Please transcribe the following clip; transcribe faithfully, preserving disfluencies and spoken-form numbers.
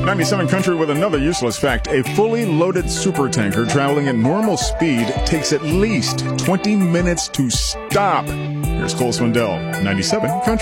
ninety-seven Country with another useless fact. A fully loaded supertanker traveling at normal speed takes at least twenty minutes to stop. Here's Cole Swindell, ninety-seven Country.